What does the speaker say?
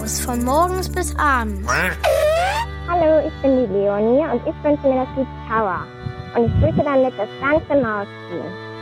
Maus von morgens bis abends. Hallo, ich bin die Leonie und ich wünsche mir das Lied Tower. Und ich grüße damit das ganze Mausteam.